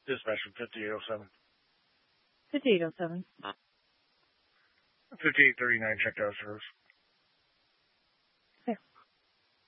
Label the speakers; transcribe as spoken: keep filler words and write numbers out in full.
Speaker 1: Dispatch from fifty-eight oh seven.
Speaker 2: fifty-eight oh seven.
Speaker 1: fifty-eight thirty-nine checked out of service.